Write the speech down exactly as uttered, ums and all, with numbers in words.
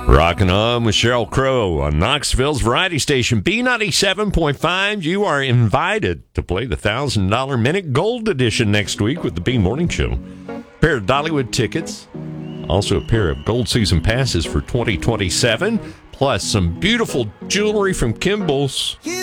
Rocking on with Sheryl Crow on Knoxville's Variety Station, B ninety-seven point five. You are invited to play the one thousand dollars Minute Gold Edition next week with the B Morning Show. A pair of Dollywood tickets, also a pair of Gold Season passes for twenty twenty-seven, plus some beautiful jewelry from Kimball's.